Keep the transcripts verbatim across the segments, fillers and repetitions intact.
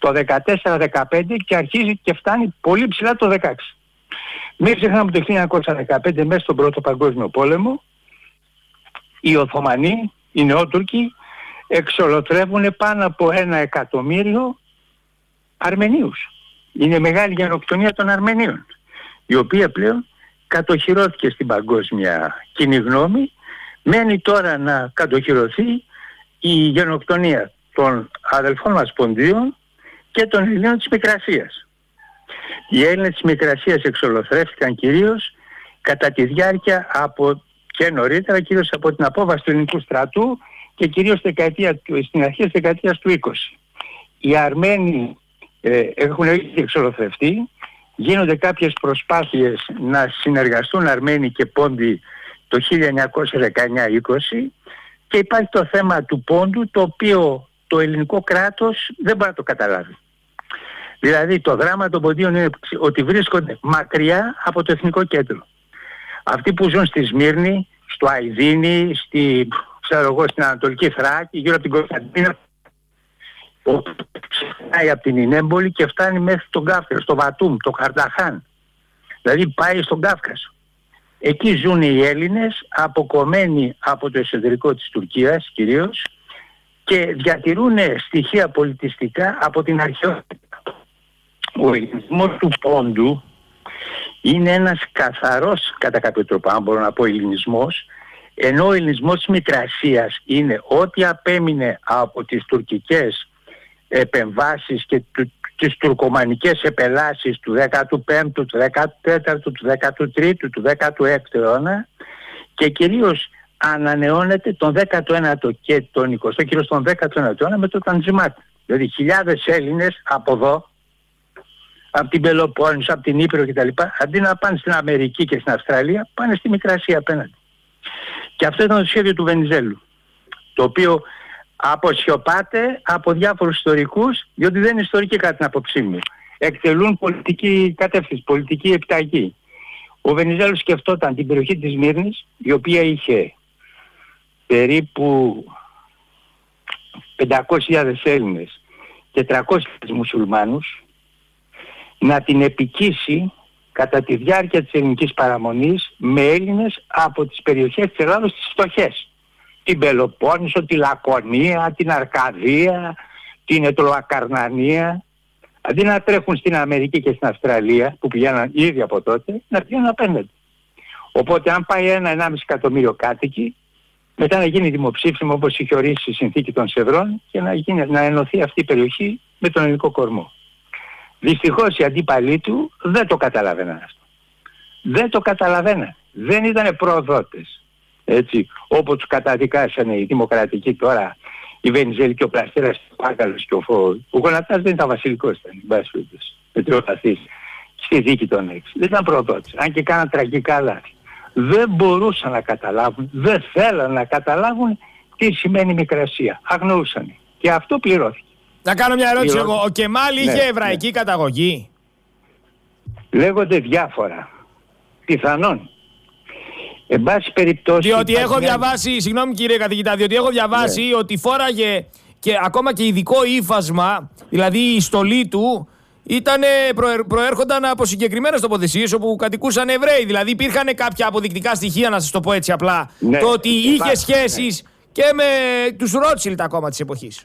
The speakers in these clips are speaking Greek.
το δεκατέσσερα δεκαπέντε και αρχίζει και φτάνει πολύ ψηλά το δεκαέξι. Μην ξεχνάμε το χίλια εννιακόσια δεκαπέντε μέσα στον Πρώτο Παγκόσμιο Πόλεμο οι Οθωμανοί, οι Νεότουρκοι εξολοθρεύουν πάνω από ένα εκατομμύριο Αρμενίους. Είναι μεγάλη γενοκτονία των Αρμενίων, η οποία πλέον κατοχυρώθηκε στην παγκόσμια κοινή γνώμη. Μένει τώρα να κατοχυρωθεί η γενοκτονία των αδελφών μας Ποντίων και των Ελλήνων της Μικρασίας. Οι Έλληνες της Μικρασίας εξολοθρεύτηκαν κυρίως κατά τη διάρκεια από και νωρίτερα, κυρίως από την απόβαση του ελληνικού στρατού και κυρίως στην, στην αρχή της δεκαετίας του είκοσι. Οι Αρμένοι ε, έχουν ήδη εξολοθρευτεί, γίνονται κάποιες προσπάθειες να συνεργαστούν Αρμένοι και Πόντοι το χίλια εννιακόσια δεκαεννιά είκοσι και υπάρχει το θέμα του Πόντου, το οποίο το ελληνικό κράτος δεν μπορεί να το καταλάβει. Δηλαδή το δράμα των Ποντίων είναι ότι βρίσκονται μακριά από το εθνικό κέντρο. Αυτοί που ζουν στη Σμύρνη, στο Αηδίνη, στη, ξέρω εγώ, στην Ανατολική Θράκη, γύρω από την Κωνσταντίνα, ξεκινάει από την Ινέμπολη και φτάνει μέχρι τον Κάφκασο, στο Βατούμ, το Χαρταχάν. Δηλαδή πάει στον Κάφκασο. Εκεί ζουν οι Έλληνες, αποκομμένοι από το εσωτερικό της Τουρκίας κυρίως, και διατηρούν στοιχεία πολιτιστικά από την αρχαιότητα. Ο ελληνισμός του Πόντου είναι ένας καθαρός, κατά κάποιο τρόπο, αν μπορώ να πω, ελληνισμός, ενώ ο ελληνισμός της Μικρασίας είναι ό,τι απέμεινε από τις τουρκικές επεμβάσεις και του, τις τουρκομανικές επελάσεις του δέκατου πέμπτου, του δέκατου τέταρτου, του δέκατου τρίτου, του δέκατου έκτου αιώνα, και κυρίως ανανεώνεται τον δέκατο ένατο και τον εικοστό, κυρίως τον δέκατο ένατο αιώνα με το Ταντζιμάτ. Δηλαδή χιλιάδες Έλληνες από εδώ, από την Πελοπόννησο, από την Ήπειρο κτλ., αντί να πάνε στην Αμερική και στην Αυστραλία, πάνε στη Μικρασία απέναντι. Και αυτό ήταν το σχέδιο του Βενιζέλου, το οποίο αποσιωπάται από διάφορους ιστορικούς, διότι δεν είναι ιστορικοί κατά την άποψή μου. Εκτελούν πολιτική κατεύθυνση, πολιτική επιταγή. Ο Βενιζέλος σκεφτόταν την περιοχή της Σμύρνης, η οποία είχε περίπου πεντακόσιες χιλιάδες Έλληνες και τριακόσιους μουσουλμάνους, να την επικίσει κατά τη διάρκεια της ελληνικής παραμονής με Έλληνες από τις περιοχές της Ελλάδος τις φτωχές. Την Πελοπόννησο, τη Λακωνία, την Αρκαδία, την Ετωλοακαρνανία. Αντί να τρέχουν στην Αμερική και στην Αυστραλία, που πηγαίναν ήδη από τότε, να πηγαίνουν απέναντι. Οπότε αν πάει ένα ενάμιση εκατομμύριο κάτοικοι, μετά να γίνει δημοψήφισμα όπως είχε ορίσει η συνθήκη των Σευρών και να, γίνει, να ενωθεί αυτή η περιοχή με τον ελληνικό κορμό. Δυστυχώς οι αντίπαλοι του δεν το καταλαβαίναν αυτό. Δεν το καταλαβαίναν. Δεν ήταν προδότες. Έτσι, όπως τους καταδικάσανε οι δημοκρατικοί τώρα, η Βενιζέλη και ο Πλαστέρας, ο Πάγκαλος και ο Φω. Ο Γονατάς δεν ήταν βασιλικός, ήταν μπάσφιλτος, μετριοπαθής, στη δίκη των έξι. Δεν ήταν προδότες, αν και κάναν τραγικά λάθη. Δεν μπορούσαν να καταλάβουν, δεν θέλαν να καταλάβουν τι σημαίνει Μικρασία. Αγνοούσαν. Και αυτό πληρώθηκε. Να κάνω μια ερώτηση εγώ. Ο Κεμάλ είχε ναι, εβραϊκή ναι. καταγωγή? Λέγονται διάφορα. Πιθανόν. Εν πάση περιπτώσει... Διότι έχω μια... διαβάσει, συγγνώμη κύριε καθηγητά, διότι έχω διαβάσει ναι. ότι φόραγε και ακόμα και ειδικό ύφασμα, δηλαδή η στολή του ήταν, προέρχονταν από συγκεκριμένες τοποθεσίες όπου κατοικούσαν Εβραίοι. Δηλαδή υπήρχαν κάποια αποδεικτικά στοιχεία, να σας το πω έτσι απλά, ναι. το ότι είχε Υπάρχει, σχέσεις ναι. και με τους Ρότσιλντ ακόμα της εποχής.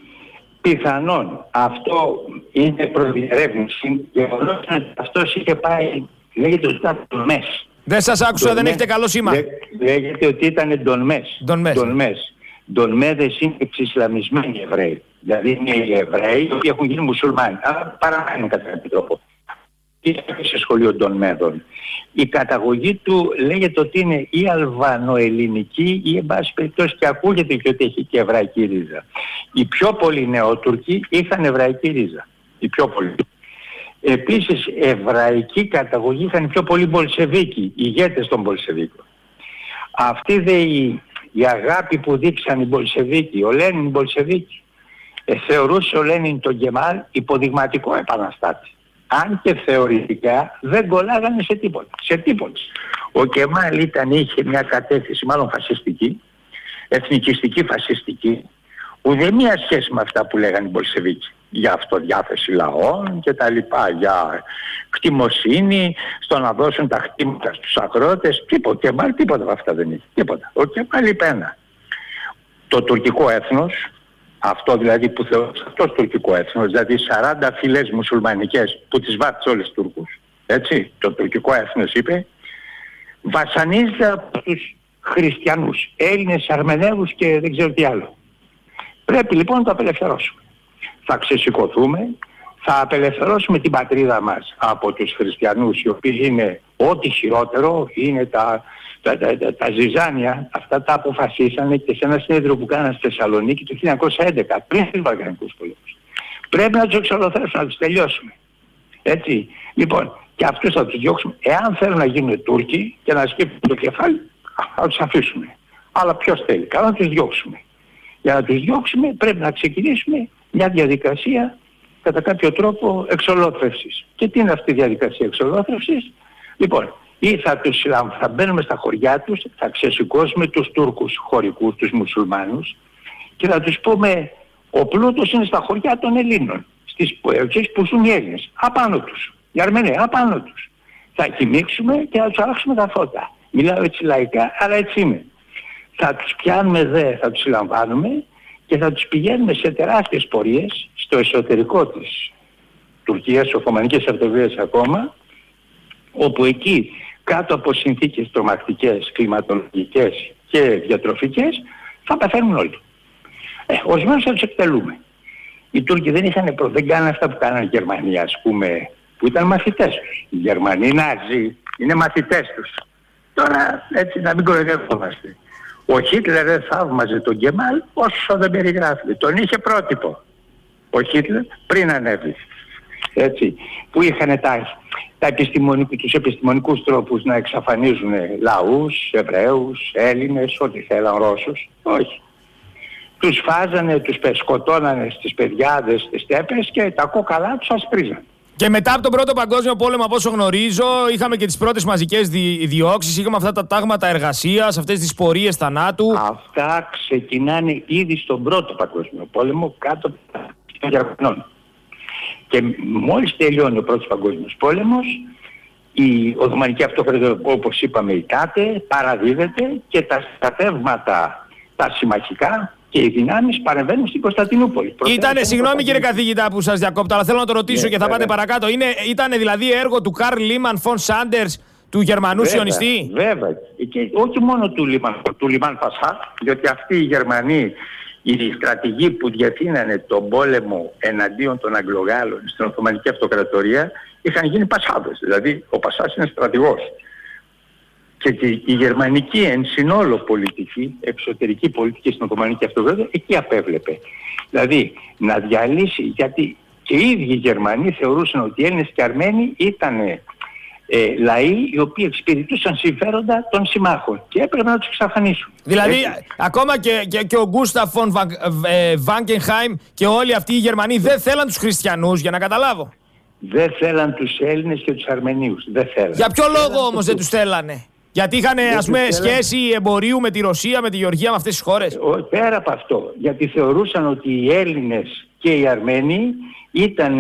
Πιθανόν. Αυτό είναι προδιερεύνηση. Γεγονός ότι αυτός είχε πάει, λέγεται ότι ήταν τον Μες. Δεν σας άκουσα, δεν έχετε καλό σήμα. Λέ, λέγεται ότι ήταν τον Μες. Τον Μες. Τον Μες. Τον Μέδες είναι εξισλαμισμένοι Εβραίοι. Δηλαδή είναι οι Εβραίοι οι οποίοι έχουν γίνει μουσουλμάνοι. Αλλά παραμένουν κατά κάποιο τρόπο. Είναι σε σχολείο των Μέδων. Η καταγωγή του λέγεται ότι είναι ή αλβανοελληνική ή εν πάση περιπτώσει, και ακούγεται και ότι έχει και εβραϊκή ρίζα. Οι πιο πολλοί Νεότουρκοι είχαν εβραϊκή ρίζα. Οι πιο πολλοί. Επίσης εβραϊκή καταγωγή είχαν οι πιο πολλοί Μπολσεβίκοι, οι ηγέτες των Μπολσεβίκων. Αυτή δε η, η αγάπη που δείξαν οι Μπολσεβίκοι, ο Λένιν Μπολσεβίκη, ε, θεωρούσε ο Λένιν τον Κεμάλ υποδειγματικό επαναστάτη. Αν και θεωρητικά δεν κολλάγανε σε τίποτα. Σε τίποτα. Ο Κεμάλ ήταν, είχε μια κατεύθυνση μάλλον φασιστική, εθνικιστική φασιστική, ουδέμια σχέση με αυτά που λέγανε οι Μπολσεβίκοι. για αυτοδιάθεση λαών και τα λοιπά, για κτημοσύνη, στο να δώσουν τα χτήματα στους αγρότες. Τίποτα, ο Κεμάλ τίποτα από αυτά δεν είχε. Τίποτα. Ο Κεμάλ είπε ένα. Το τουρκικό έθνος, αυτό δηλαδή που θεωρούσε αυτό τουρκικό έθνος, δηλαδή σαράντα φυλές μουσουλμανικές που τις βάφτισε όλες Τούρκους, έτσι, το τουρκικό έθνος είπε, βασανίζεται από τους χριστιανούς, Έλληνες, Αρμενέους και δεν ξέρω τι άλλο. Πρέπει λοιπόν να το απελευθερώσουμε. Θα ξεσηκωθούμε, θα απελευθερώσουμε την πατρίδα μας από τους χριστιανούς, οι οποίοι είναι ό,τι χειρότερο, είναι τα, τα, τα, τα, τα ζυζάνια, αυτά τα αποφασίσανε και σε ένα συνέδριο που κάνανε στη Θεσσαλονίκη το χίλια εννιακόσια έντεκα, πριν τους Βαλκανικούς πολέμους. Πρέπει να τους εξολοθρέψουμε, να τους τελειώσουμε. Έτσι. Λοιπόν, και αυτούς θα τους διώξουμε. Εάν θέλουν να γίνουν Τούρκοι και να σκύψουν το κεφάλι, θα τους αφήσουμε. Αλλά ποιος θέλει, καλά να τους διώξουμε. Για να τους διώξουμε πρέπει να ξεκινήσουμε μια διαδικασία κατά κάποιο τρόπο εξολόθρευσης. Και τι είναι αυτή η διαδικασία εξολόθρευσης? Λοιπόν, ή θα, τους, θα μπαίνουμε στα χωριά τους, θα ξεσηκώσουμε τους Τούρκους χωρικούς, τους μουσουλμάνους και θα τους πούμε ο πλούτος είναι στα χωριά των Ελλήνων, στις περιοχές που ζουν οι Έλληνες, απάνω τους, οι Αρμενοί, απάνω τους. Θα κοιμήξουμε και θα τους αλλάξουμε τα φώτα. Μιλάω έτσι λαϊκά, αλλά έτσι είναι. Θα τους πιάνουμε δε, θα τους συλλαμβάνουμε και θα τους πηγαίνουμε σε τεράστιες πορείες στο εσωτερικό της Τουρκίας, Οθωμανικής Αυτοκρατορίας ακόμα, όπου εκεί κάτω από συνθήκες τρομακτικές, κλιματολογικές και διατροφικές θα πεθαίνουν όλοι. Ε, ορισμένους θα τους εκτελούμε. Οι Τούρκοι δεν είχαν προ... δεν κάνανε αυτά που κάνανε οι Γερμανοί, ας πούμε, που ήταν μαθητές τους. Οι Γερμανοί Νάζοι είναι μαθητές τους. Τώρα έτσι να μην κοροϊδευόμαστε. Ο Χίτλερ δεν θαύμαζε τον Κεμάλ όσο δεν περιγράφει. Τον είχε πρότυπο. Ο Χίτλερ πριν ανέβει. Έτσι. Που είχαν τα, τα επιστημονικού, τους επιστημονικούς τρόπους να εξαφανίζουν λαούς, Εβραίους, Έλληνες, ό,τι θέλαν, Ρώσους. Όχι. Τους φάζανε, τους σκοτώνανε στις παιδιάδες, στις στέπες και τα κόκαλά τους ασπρίζαν. Και μετά από τον Πρώτο Παγκόσμιο Πόλεμο, από όσο γνωρίζω, είχαμε και τις πρώτες μαζικές δι... διώξεις, είχαμε αυτά τα τάγματα εργασίας, αυτές τις πορείες θανάτου. Αυτά ξεκινάνε ήδη στον Πρώτο Παγκόσμιο Πόλεμο κάτω των Γερμανών. Και μόλις τελειώνει ο Πρώτος Παγκόσμιος Πόλεμος, η Οθωμανική Αυτοκρατορία, όπως είπαμε, ητάται, παραδίδεται και τα στρατεύματα, τα συμμαχικά και οι δυνάμεις παρεμβαίνουν στην Κωνσταντινούπολη. Ήτανε, συγγνώμη κύριε καθηγητά που σας διακόπτω, αλλά θέλω να το ρωτήσω yeah, και θα βέβαια. πάτε παρακάτω. Είναι, ήτανε δηλαδή έργο του Καρλ Λίμαν φον Σάντερς, του Γερμανού βέβαια, σιωνιστή? Βέβαια. Και όχι μόνο του Λίμαν, του Λίμαν Πασχάλ, διότι αυτοί οι Γερμανοί, οι στρατηγοί που διευθύνανε τον πόλεμο εναντίον των Αγγλογάλων στην Οθωμανική Αυτοκρατορία, είχαν γίνει Πασχάδες. Δηλαδή ο Πασχάς είναι στρατηγός. Και η γερμανική εν συνόλο πολιτική, εξωτερική πολιτική στην Οθωμανική Αυτοκρατορία, εκεί απέβλεπε. Δηλαδή να διαλύσει, γιατί και οι ίδιοι οι Γερμανοί θεωρούσαν ότι οι Έλληνες και οι Αρμένοι ήταν ε, λαοί οι οποίοι εξυπηρετούσαν συμφέροντα των συμμάχων και έπρεπε να τους εξαφανίσουν. Δηλαδή έτσι. Ακόμα και, και, και ο Γκούσταφ φον Βάγκενχάιμ και όλοι αυτοί οι Γερμανοί δεν θέλαν τους χριστιανούς, για να καταλάβω. Δεν θέλαν τους Έλληνες και τους Αρμενίους. Δεν θέλαν. Για ποιο λόγο όμως δεν τους θέλανε? Γιατί είχαν ας πούμε σχέση εμπορίου με τη Ρωσία, με τη Γεωργία, με αυτές τις χώρες? Πέρα από αυτό, γιατί θεωρούσαν ότι οι Έλληνες και οι Αρμένοι ήταν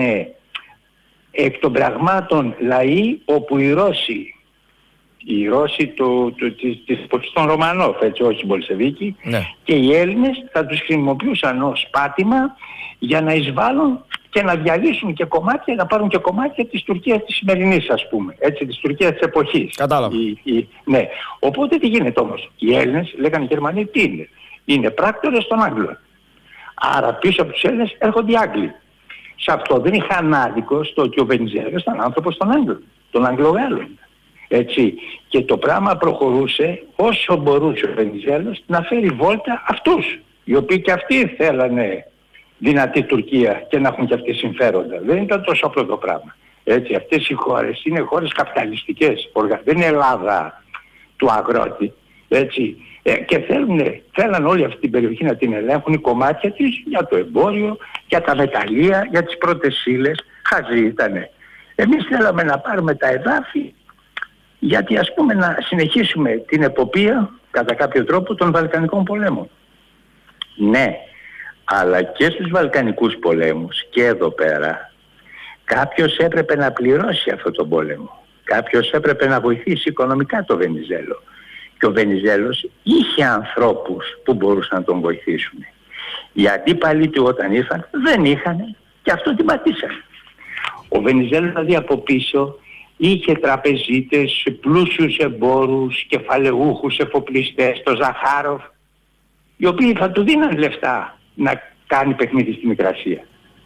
εκ των πραγμάτων λαοί όπου οι Ρώσοι, οι Ρώσοι το, το, της, της εποχής των Ρωμανόφ, έτσι, όχι οι Μπολσεβίκοι, ναι. Και οι Έλληνες θα τους χρησιμοποιούσαν ως πάτημα για να εισβάλλουν και να διαλύσουν και κομμάτια, να πάρουν και κομμάτια της Τουρκίας της σημερινής, ας πούμε, έτσι, της Τουρκίας της εποχής. Κατάλαβα. Η, η, ναι. Οπότε τι γίνεται όμως? Οι Έλληνες, λέγανε οι Γερμανοί, τι είναι? Είναι πράκτορες των Άγγλων. Άρα πίσω από τους Έλληνες έρχονται οι Άγγλοι. Σε αυτό δεν είχαν άδικο στο ότι ο Βενιζέλος ήταν άνθρωπος των Άγγλων, των Αγγλογάλων. Έτσι. Και το πράγμα προχωρούσε όσο μπορούσε ο Βενιζέλος να φέρει βόλτα αυτούς, οι οποίοι και αυτοί θέλανε δυνατή Τουρκία και να έχουν και αυτοί συμφέροντα. Δεν ήταν τόσο απλό το πράγμα. Έτσι, αυτές οι χώρες είναι χώρες καπιταλιστικές. Δεν είναι Ελλάδα του αγρότη. Έτσι. Ε, και θέλουν, θέλαν όλη αυτή την περιοχή να την ελέγχουν, οι κομμάτια της για το εμπόριο, για τα μεταλλεία, για τις πρώτες ύλες. Χαζί ήτανε. Εμείς θέλαμε να πάρουμε τα εδάφη γιατί ας πούμε να συνεχίσουμε την εποπία κατά κάποιο τρόπο των Βαλκανικών πολέμων. Ναι. αλλά και στους Βαλκανικούς πολέμους και εδώ πέρα, κάποιος έπρεπε να πληρώσει αυτόν τον πόλεμο. Κάποιος έπρεπε να βοηθήσει οικονομικά το Βενιζέλο. Και ο Βενιζέλος είχε ανθρώπους που μπορούσαν να τον βοηθήσουν. Οι αντίπαλοι του όταν ήρθαν δεν είχαν και αυτό την πατήσανε. Ο Βενιζέλος δηλαδή από πίσω είχε τραπεζίτες, πλούσιους εμπόρους, κεφαλαιούχους, εφοπλιστές, το Ζαχάροφ, οι οποίοι θα του δίναν λεφτά να κάνει παιχνίδι στη Μικρασία.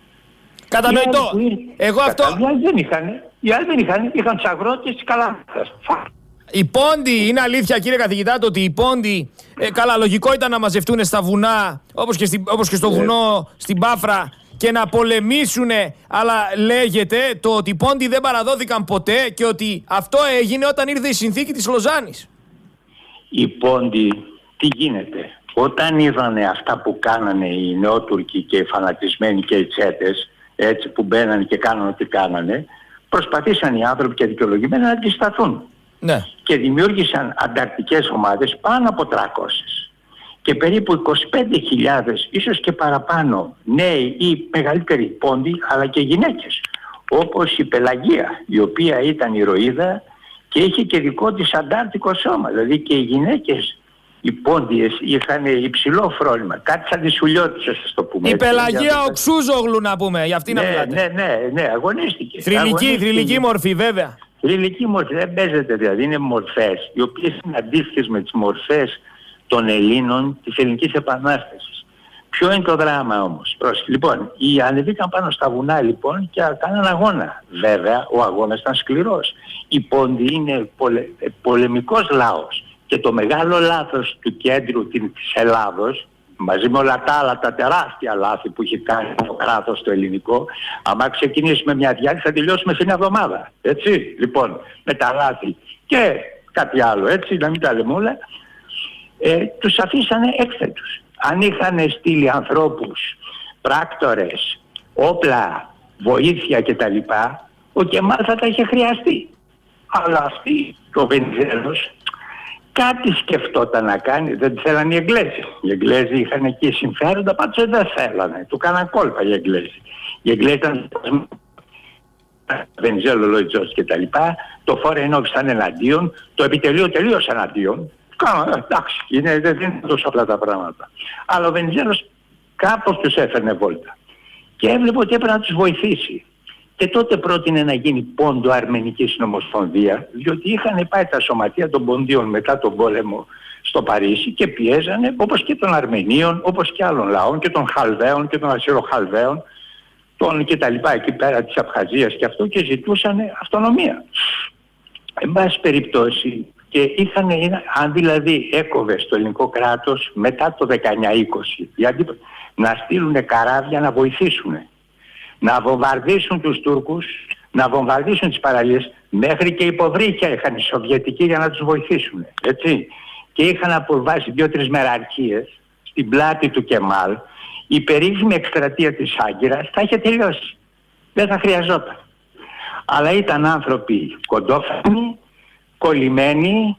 Κατανοητό. Εγώ αυτό... Οι άλλοι δεν είχαν. Οι άλλοι δεν είχαν. Είχαν τους αγρότες της Καλάμαθας. Οι πόντοι, είναι αλήθεια κύριε καθηγητά το ότι οι πόντοι, ε, καλά λογικό ήταν να μαζευτούν στα βουνά, όπως και, στη, όπως και στο βουνό στην Πάφρα, και να πολεμήσουν, αλλά λέγεται το ότι οι πόντοι δεν παραδόθηκαν ποτέ και ότι αυτό έγινε όταν ήρθε η συνθήκη της Λοζάνης. Οι πόντοι, τι γίνεται? Όταν είδανε αυτά που κάνανε οι νεότουρκοι και οι φανατισμένοι και οι τσέτες, έτσι που μπαίνανε και κάνανε ό,τι κάνανε, προσπαθήσαν οι άνθρωποι και δικαιολογημένα να αντισταθούν. Ναι. Και δημιούργησαν ανταρτικές ομάδες πάνω από τριακόσιες. Και περίπου είκοσι πέντε χιλιάδες, ίσως και παραπάνω, νέοι ή μεγαλύτεροι πόντοι, αλλά και γυναίκες. Όπως η Πελαγία, η οποία ήταν ηρωίδα και είχε και δικό της αντάρτικο σώμα. Δηλαδή και οι γυναίκες, οι πόντιες, είχαν υψηλό φρόνημα. Κάτι σαν τη Σουλιώτισσα, ας το πούμε. Η έτσι, Πελαγία Οξούζογλου να πούμε, για αυτή ναι, να μιλάτε. Ναι, ναι, ναι, αγωνίστηκε. Θρυλική, θρυλική μορφή βέβαια. Θρυλική μορφή, δεν παίζεται δηλαδή, είναι μορφές, οι οποίες είναι αντίστοιχες με τις μορφές των Ελλήνων της Ελληνικής Επανάστασης. Ποιο είναι το δράμα όμως? Πρόσεχε. Λοιπόν, οι ανεβήκαν πάνω στα βουνά λοιπόν και κάναν αγώνα. Βέβαια, ο αγώνας ήταν σκληρός. Οι πόντοι είναι πολε, πολεμικός λαός. Και το μεγάλο λάθος του κέντρου της Ελλάδος, μαζί με όλα τα άλλα τα τεράστια λάθη που έχει κάνει το κράτος το ελληνικό, άμα ξεκινήσουμε μια διάρκεια θα τελειώσουμε σε μια εβδομάδα. Έτσι, λοιπόν, με τα λάθη και κάτι άλλο, έτσι, να μην τα λέμε όλα, ε, τους αφήσανε έκθετους. Αν είχαν στείλει ανθρώπους, πράκτορες, όπλα, βοήθεια κτλ, ο Κεμάλ θα τα είχε χρειαστεί. Αλλά αυτοί, το Βενιζέλος, κάτι σκεφτόταν να κάνει, δεν θέλανε οι Εγγλέζοι. Οι Εγγλέζοι είχαν εκεί συμφέροντα, πάντως δεν θέλανε. Του κάναν κόλπα οι Εγγλέζοι. Οι Εγγλέζοι ήταν Βενιζέλο, Λόιτ Τζόρτζ και τα λοιπά. Το Foreign Office ήταν εναντίον, το επιτελείο τελείως εναντίον. Κάνα, εντάξει, είναι, δεν είναι τόσο απλά τα πράγματα. Αλλά ο Βενιζέλος κάπως τους έφερνε βόλτα. Και έβλεπε ότι έπρεπε να τους βοηθήσει. Και τότε πρότεινε να γίνει πόντο Αρμενική Συνομοσπονδία, διότι είχαν πάει τα σωματεία των ποντίων μετά τον πόλεμο στο Παρίσι και πιέζανε, όπως και των Αρμενίων, όπως και άλλων λαών, και των Χαλδαίων και των Ασσυροχαλδαίων, των και τα λοιπά εκεί πέρα της Απχαζίας και αυτό, και ζητούσαν αυτονομία. Εν πάση περιπτώσει, και είχαν, αν δηλαδή έκοβε στο ελληνικό κράτος μετά το δεκαεννιά είκοσι, γιατί να στείλουν καράβια να βοηθήσουν, να βομβαρδίσουν τους Τούρκους, να βομβαρδίσουν τις παραλίες, μέχρι και υποβρύχια είχαν οι Σοβιετικοί για να τους βοηθήσουν, έτσι. Και είχαν αποβάσει δύο-τρεις μεραρχίες στην πλάτη του Κεμάλ, η περίφημη εκστρατεία της Άγκυρας θα είχε τελειώσει. Δεν θα χρειαζόταν. Αλλά ήταν άνθρωποι κοντόφθαλμοι, κολλημένοι,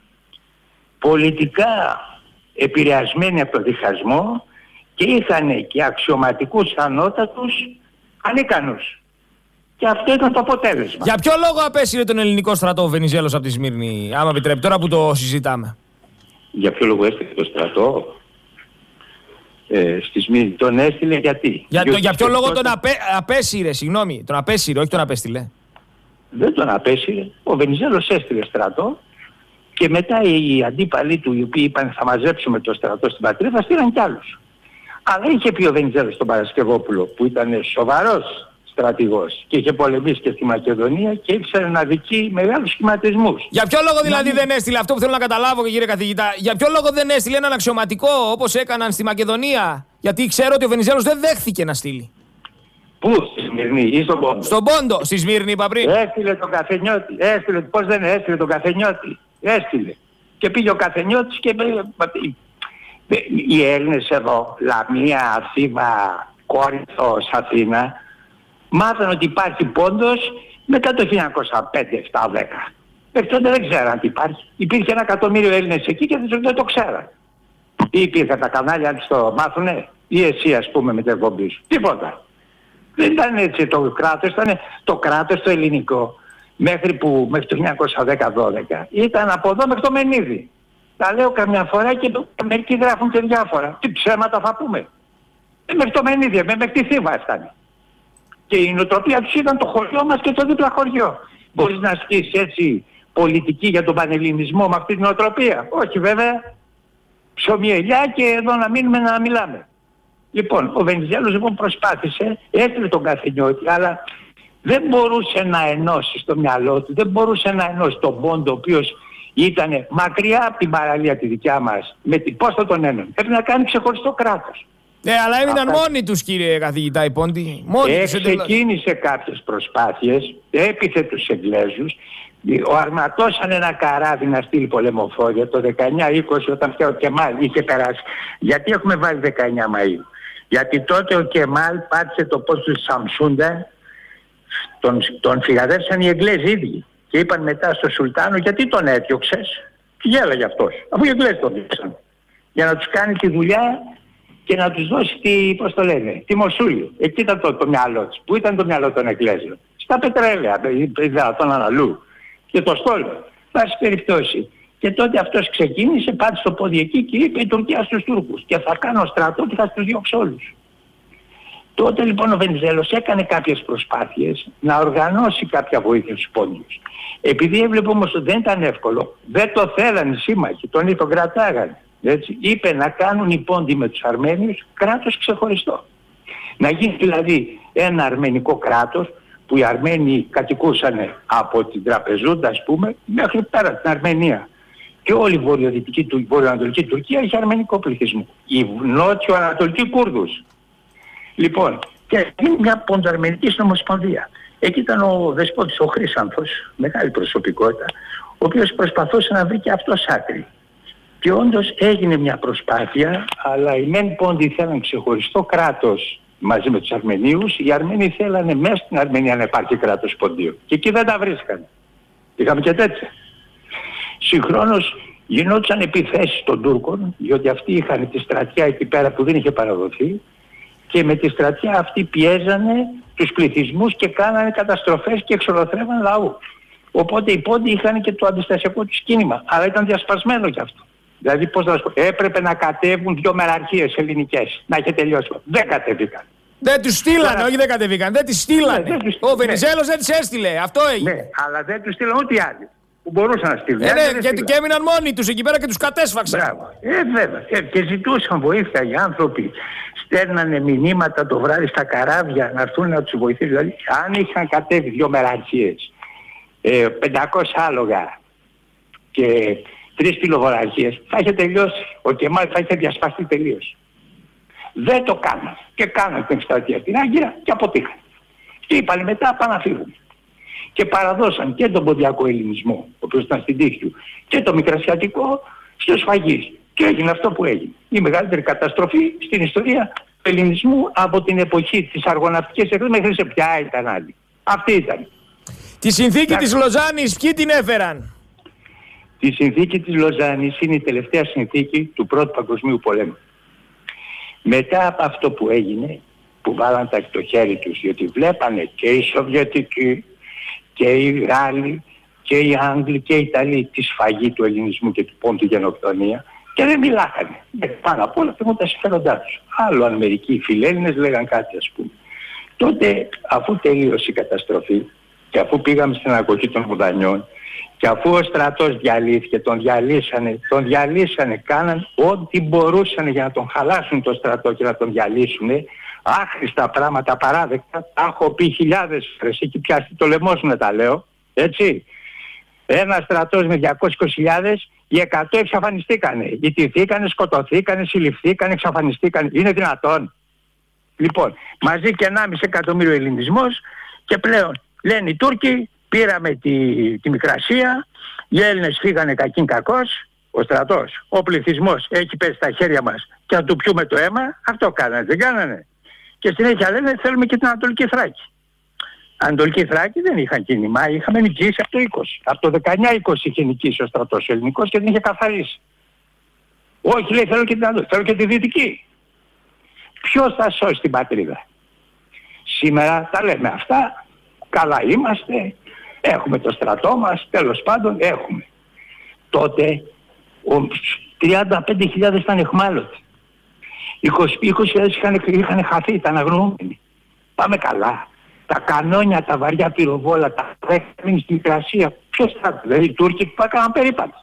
πολιτικά επηρεασμένοι από το διχασμό και είχαν και αξιωματικούς ανώτατους ανίκανους. Και αυτό ήταν το αποτέλεσμα. Για ποιο λόγο απέσυρε τον ελληνικό στρατό ο Βενιζέλος από τη Σμύρνη, άμα επιτρέπει, τώρα που το συζητάμε? Για ποιο λόγο έστειλε το στρατό? Ε, στη Σμύρνη τον έστειλε γιατί? Για, το, για ποιο λόγο τότε... τον απέ, απέσυρε, συγγνώμη, τον απέσυρε, όχι τον απέστειλε? Δεν τον απέσυρε. Ο Βενιζέλος έστειλε στρατό και μετά οι αντίπαλοι του, οι οποίοι είπαν θα μαζέψουμε το στρατό στην πατρίδα, στείλαν κι άλλους. Αλλά είχε πει ο Βενιζέλος στον Παρασκευόπουλο, που ήταν σοβαρός στρατηγός και είχε πολεμήσει και στη Μακεδονία και ήξερε να δικεί μεγάλους σχηματισμούς. Για ποιο λόγο δηλαδή να... δεν έστειλε, αυτό που θέλω να καταλάβω, κύριε καθηγητά, για ποιο λόγο δεν έστειλε έναν αξιωματικό όπως έκαναν στη Μακεδονία? Γιατί ξέρω ότι ο Βενιζέλος δεν δέχθηκε να στείλει. Πού, στη Σμύρνη ή στον Πόντο? Στον Πόντο, στη Σμύρνη είπα πριν. Έστειλε τον Καφενιώτη, έστειλε, πώς δεν έστειλε τον Καφενιώτη, έστειλε. Και πήγε ο Καφενιώτης και οι Έλληνες εδώ, Λαμία, Θήβα, Κόρινθος, Αθήνα, μάθανε ότι υπάρχει Πόντος μετά το χίλια εννιακόσια πέντε, επτά, δέκα. Μέχρι τότε δεν ξέραν τι υπάρχει. Υπήρχε ένα εκατομμύριο Έλληνες εκεί και δεν το ξέραν. Ή υπήρχαν τα κανάλια, αν το μάθουνε? ή εσύ ας πούμε με την εκπομπή σου. Τίποτα. Δεν ήταν έτσι το κράτος, ήταν το κράτος το ελληνικό μέχρι, που, μέχρι το χίλια εννιακόσια δέκα δώδεκα. Ήταν από εδώ μέχρι το Μενίδη. Τα λέω καμιά φορά και μερικοί γράφουν και διάφορα. Τι ψέματα θα πούμε. Ε, μέχρι το Μενίδη, με μέχρι τη Θήβα έφτανε. Και η νοοτροπία τους ήταν το χωριό μας και το δίπλα χωριό. Μπορείς να ασκήσεις έτσι πολιτική για τον πανελληνισμό με αυτή την νοοτροπία? Όχι βέβαια. Ψωμί ελιά και εδώ να μείνουμε να μιλάμε. Λοιπόν, ο Βενιζέλος λοιπόν προσπάθησε, έστειλε τον Καθηνιώτη, αλλά δεν μπορούσε να ενώσει στο μυαλό του, δεν μπορούσε να ενώσει τον Πόντο, ο οποίος ήταν μακριά από την παραλία τη δικιά μας. Με την, πώς θα τον ένωνε? Πρέπει να κάνει ξεχωριστό κράτος. Ναι, αλλά έμειναν Αυτά... μόνοι τους, κύριε καθηγητά, οι Πόντοι. Μόνοι τους. Ξεκίνησε κάποιες προσπάθειες, έπιθε τους Εγγλέζους. Ο αρματώσαν ένα καράβι να στείλει πολεμοφόρια το δεκαεννιά είκοσι, όταν πια ο Κεμάλ είχε περάσει. Γιατί έχουμε βάλει δεκαεννιά Μαΐου? Γιατί τότε ο Κεμάλ πάτησε το πώς του Σαμσούντα, τον, τον φυγαδεύσαν οι Εγγλέζοι ίδιοι. Και είπαν μετά στο Σουλτάνο, γιατί τον έδιωξες? Τι γέλαγε αυτός, αφού οι Εγγλέζοι τον διώξαν. Για να τους κάνει τη δουλειά και να τους δώσει τη, πώς το λένε, τη Μοσούλη. Εκεί ήταν το, το μυαλό της. Πού ήταν το μυαλό των Εγγλέζων? Στα πετρέλαια, τον Αναλού και το στόλο. Πάση περιπτώσει. Και τότε αυτός ξεκίνησε, πάτησε το πόδι εκεί και είπε η Τουρκία στους Τούρκους. Και θα κάνω στρατό και θα τους διώξω όλους. Τότε λοιπόν ο Βενιζέλος έκανε κάποιες προσπάθειες να οργανώσει κάποια βοήθεια στους Πόντιους. Επειδή έβλεπε όμως ότι δεν ήταν εύκολο, δεν το θέλανε οι σύμμαχοι, τον, τον κρατάγανε. Έτσι. Είπε να κάνουν οι Πόντιοι με τους Αρμένιους κράτος ξεχωριστό. Να γίνει δηλαδή ένα αρμενικό κράτος που οι Αρμένοι κατοικούσαν από την Τραπεζούντα, ας πούμε, μέχρι πέρα την Αρμενία. Και όλη η βορειοδυτική, η βορειοανατολική Τουρκία είχε αρμενικό πληθυσμό. Οι νότιο-ανατολικοί Κούρδους. Λοιπόν, και είναι μια ποντοαρμενική συνομοσπονδία. Εκεί ήταν ο δεσπότης ο Χρύσανθος, μεγάλη προσωπικότητα, ο οποίος προσπαθούσε να βρει και αυτός άκρη. Και όντως έγινε μια προσπάθεια, αλλά οι μεν Πόντοι θέλαν ξεχωριστό κράτος μαζί με τους Αρμενίους. Οι Αρμένοι θέλανε μέσα στην Αρμενία να υπάρχει κράτος Ποντίου. Και εκεί δεν τα βρίσκανε. Είχαμε και τέτοια. Συγχρόνως γινόντουσαν επιθέσεις των Τούρκων, διότι αυτοί είχαν τη στρατιά εκεί πέρα που δεν είχε παραδοθεί, και με τη στρατιά αυτή πιέζανε τους πληθυσμούς και κάνανε καταστροφές και εξολοθρεύαν λαού. Οπότε οι Πόντοι είχαν και το αντιστασιακό τους κίνημα, αλλά ήταν διασπασμένο κι αυτό. Δηλαδή, πώς να σου πω, έπρεπε να κατέβουν δύο μεραρχίες ελληνικές, να είχε τελειώσει. Δεν κατέβηκαν. Δεν τους στείλανε, Άρα... όχι δεν κατέβηκαν, δεν τις στείλανε. Ναι, δεν τους... Ο Βενιζέλος ναι. δεν τις έστειλε, αυτό έγινε. Ναι, αλλά δεν τους στείλανε ούτε οι άλλοι που μπορούσαν να στείλουν. Ε, ναι, γιατί και έμειναν μόνοι τους εκεί πέρα και τους κατέσφαξαν. Μπράβο. Ε, βέβαια. Ε, και ζητούσαν βοήθεια οι άνθρωποι. Στέλνανε μηνύματα το βράδυ στα καράβια να έρθουν να τους βοηθήσουν. Δηλαδή, αν είχαν κατέβει δύο μεραρχίες, ε, πεντακόσια άλογα και τρεις πυλοβολαρχίες, θα είχε τελειώσει. Ο Κεμάλ θα είχε διασπαστεί τελείως. Δεν το κάναν. Και κάναν την εκστρατεία στην Άγκυρα και αποτύχαν. Και είπαν μετά πάνε να φύγουν. Και παραδώσαν και τον ποντιακό ελληνισμό, ο οποίος ήταν στην τύχη του, και το μικρασιατικό στους Φαγείς. Και έγινε αυτό που έγινε. Η μεγαλύτερη καταστροφή στην ιστορία του ελληνισμού από την εποχή της αργοναυτικής εκδήλωσης μέχρι σε ποια ήταν άλλη. Αυτή ήταν. Τη συνθήκη της Λοζάνης ποιοι την έφεραν? Η συνθήκη της Λοζάνης είναι η τελευταία συνθήκη του Πρώτου Παγκοσμίου Πολέμου. Μετά από αυτό που έγινε, που βάλαν τα στο χέρι τους, διότι βλέπανε και οι Σοβιετικοί και οι Γάλλοι και οι Άγγλοι και οι Ιταλοί τη σφαγή του ελληνισμού και του πόντου γενοκτονία και δεν μιλάγανε. Πάνω απ' όλα πήγαν τα συμφέροντά τους. Άλλο αν μερικοί φιλέλληνες λέγαν κάτι, ας πούμε. Τότε, αφού τελείωσε η καταστροφή και αφού πήγαμε στην αγωγή των Μουδανιών και αφού ο στρατός διαλύθηκε, τον διαλύσανε, τον διαλύσανε, κάναν ό,τι μπορούσαν για να τον χαλάσουν το στρατό και να τον διαλύσουν. Άχρηστα πράγματα, παράδεκτα, τα έχω πει χιλιάδες φορές, έχει πιάσει το λαιμό σου να τα λέω, έτσι. Ένα στρατός με διακόσιες είκοσι χιλιάδες, οι εκατό εξαφανιστήκανε, ιτηθήκανε, σκοτωθήκανε, συλληφθήκανε, εξαφανιστήκανε. Είναι δυνατόν? Λοιπόν, μαζί και ενάμιση εκατομμύριο ελληνισμός και πλέον λένε οι Τούρκοι, πήραμε τη, τη Μικρασία, οι Έλληνες φύγανε κακήν κακός, ο στρατός, ο πληθυσμός έχει πέσει στα χέρια μας και να του πιούμε το αίμα. Αυτό κάνανε, δεν κάνανε? Και συνέχεια λένε θέλουμε και την Ανατολική Θράκη. Ανατολική Θράκη δεν είχαν κίνημα, είχαμε νοικήσει από το είκοσι. Από το δεκαεννιά είκοσι είχε νοικήσει ο στρατός ο ελληνικός και την είχε καθαρίσει. Όχι, λέει, θέλω και την Ανατολική, θέλω και τη Δυτική. Ποιος θα σώσει την πατρίδα? Σήμερα τα λέμε αυτά, καλά είμαστε, έχουμε το στρατό μας, τέλος πάντων έχουμε. Τότε τριάντα πέντε χιλιάδες ήταν εχμάλωτοι. είκοσι χιλιάδες είχαν, είχαν χαθεί, ήταν αγνοούμενοι. Πάμε καλά. Τα κανόνια, τα βαριά πυροβόλα, τα δέκα στην Μικρασία, ποιος θα, δηλαδή οι Τούρκοι που έκαναν περίπατο.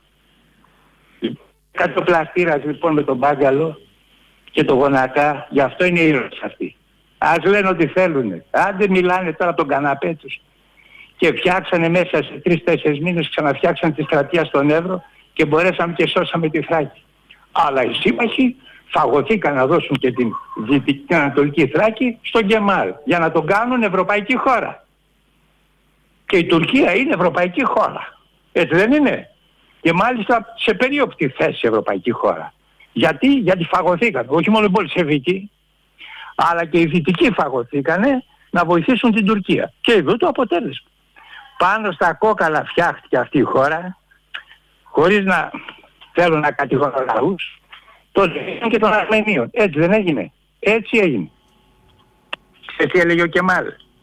Κάτι ο πλαστήρας λοιπόν με τον Μπάγκαλο και το Γονατά, γι' αυτό είναι οι ήρωες αυτοί. Ας λένε ό,τι θέλουνε. Άντε μιλάνε τώρα τον καναπέ τους. Και φτιάξανε μέσα σε τρεις-τέσσερις μήνες, ξαναφτιάξαν τη στρατεία στον Εύρο και μπορέσαμε και σώσαμε τη Θράκη. Αλλά οι σύμμαχοι φαγωθήκαν να δώσουν και την Δυτική Ανατολική Θράκη στον Γκεμάλ για να τον κάνουν ευρωπαϊκή χώρα. Και η Τουρκία είναι ευρωπαϊκή χώρα. Έτσι δεν είναι? Και μάλιστα σε περίοπτη θέση ευρωπαϊκή χώρα. Γιατί? Γιατί φαγωθήκαν. Όχι μόνο οι Μπολσεβίκοι, αλλά και οι Δυτικοί φαγωθήκανε να βοηθήσουν την Τουρκία. Και εδώ το αποτέλεσμα. Πάνω στα κόκαλα φτιάχτηκε αυτή η χώρα, χωρίς να θέλουν να κατηγορούν λαούς, τότε ήταν και των Αρμενίων. Έτσι δεν έγινε? Έτσι έγινε. Και τι έλεγε ο Κεμάλ?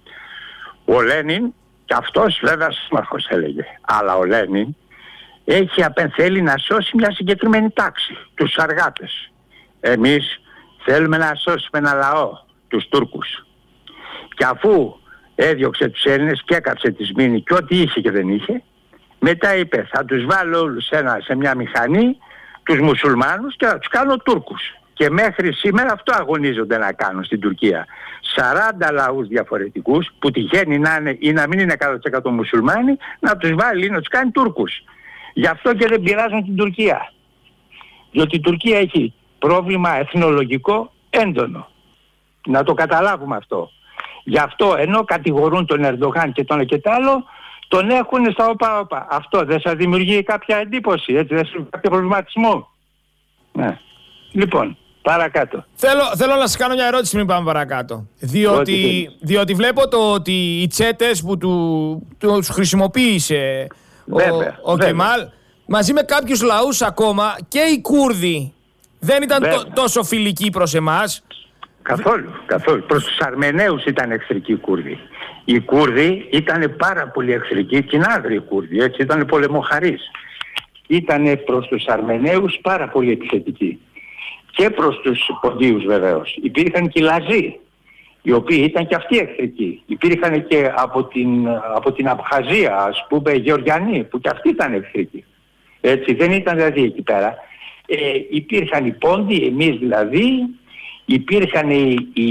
Ο Λένιν, και αυτός βέβαια σύμμαχος έλεγε, αλλά ο Λένιν έχει θέλει να σώσει μια συγκεκριμένη τάξη, τους αργάτες. Εμείς θέλουμε να σώσουμε ένα λαό, τους Τούρκους. Και αφού έδιωξε τους Έλληνες και έκαψε τη Σμήνη και ό,τι είχε και δεν είχε, μετά είπε θα τους βάλω όλους ένα, σε μια μηχανή, τους μουσουλμάνους, και θα τους κάνω Τούρκους. Και μέχρι σήμερα αυτό αγωνίζονται να κάνουν στην Τουρκία. σαράντα λαούς διαφορετικούς που τυχαίνει να είναι ή να μην είναι εκατό τοις εκατό μουσουλμάνοι, να τους βάλει ή να τους κάνει Τούρκους. Γι' αυτό και δεν πειράζουν την Τουρκία. Διότι η Τουρκία έχει πρόβλημα εθνολογικό έντονο. Να το καταλάβουμε αυτό. Γι' αυτό ενώ κατηγορούν τον Ερντογάν και τον και τ' άλλο, τον έχουν στα όπα-όπα. Αυτό δεν σας δημιουργεί κάποια εντύπωση? Έτσι δεν σας δημιουργεί κάποιο προβληματισμό? Ναι. Λοιπόν, παρακάτω. Θέλω, θέλω να σας κάνω μια ερώτηση πριν πάμε παρακάτω. Διότι, διότι βλέπω το ότι οι τσέτες που του, τους χρησιμοποίησε βέβαια, ο, ο Κεμάλ, μαζί με κάποιους λαούς ακόμα, και οι Κούρδοι δεν ήταν τό, τόσο φιλικοί προς εμάς. Καθόλου, καθόλου. Προς τους Αρμεναίους ήταν εχθρικοί οι Κούρδοι. Οι Κούρδοι ήταν πάρα πολύ εχθρικοί, κοινάδροι οι Κούρδοι, έτσι, ήταν πολεμοχαρείς. Ήτανε προς τους Αρμεναίους πάρα πολύ επιθετικοί. Και προς τους Ποντίους βεβαίως. Υπήρχαν και οι Λαζοί, οι οποίοι ήταν και αυτοί εχθρικοί. Υπήρχαν και από την, από την Απχαζία, ας πούμε, Γεωργιανοί, που και αυτοί ήταν εχθρικοί. Έτσι, δεν ήταν δηλαδή εκεί πέρα. Ε, υπήρχαν οι Πόντιοι, εμείς δηλαδή, υπήρχαν οι, οι